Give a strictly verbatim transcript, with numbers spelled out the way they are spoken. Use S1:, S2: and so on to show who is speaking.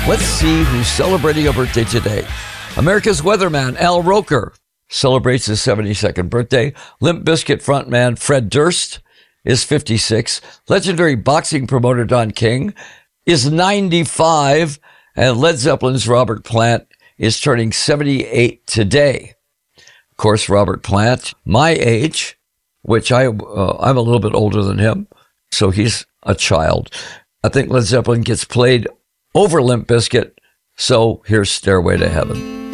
S1: Let's see who's celebrating a birthday today. America's weatherman, Al Roker, celebrates his seventy-second birthday. Limp Bizkit frontman Fred Durst is fifty-six. Legendary boxing promoter Don King is ninety-five. And Led Zeppelin's Robert Plant is turning seventy-eight today. Of course, Robert Plant, my age, which I, uh, I'm a little bit older than him, so he's a child. I think Led Zeppelin gets played over Limp Bizkit, so here's Stairway to Heaven.